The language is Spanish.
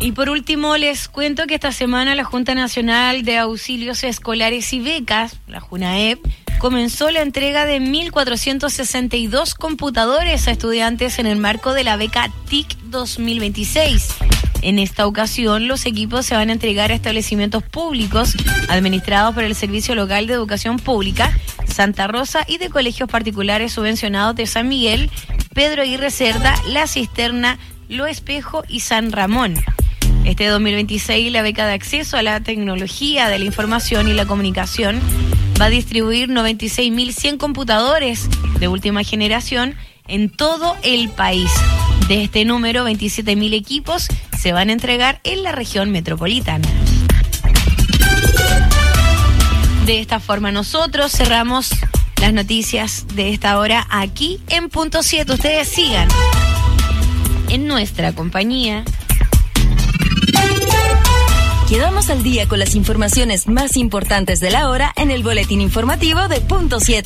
Y por último, les cuento que esta semana la Junta Nacional de Auxilios Escolares y Becas, la JUNAEB, comenzó la entrega de 1.462 computadores a estudiantes en el marco de la beca TIC 2026. En esta ocasión, los equipos se van a entregar a establecimientos públicos administrados por el Servicio Local de Educación Pública Santa Rosa y de colegios particulares subvencionados de San Miguel, Pedro Aguirre Cerda, La Cisterna, Lo Espejo y San Ramón. Este 2026, la beca de acceso a la tecnología de la información y la comunicación va a distribuir 96.100 computadores de última generación en todo el país. De este número, 27.000 equipos se van a entregar en la región metropolitana. De esta forma nosotros cerramos las noticias de esta hora aquí en Punto 7. Ustedes sigan en nuestra compañía. Quedamos al día con las informaciones más importantes de la hora en el boletín informativo de Punto 7.